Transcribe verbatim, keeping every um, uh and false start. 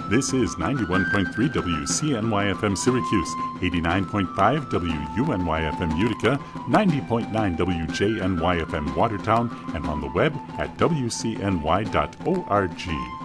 This is ninety-one point three W C N Y F M Syracuse, eighty-nine point five W U N Y F M Utica, ninety point nine W J N Y F M Watertown, and on the web at W C N Y dot org.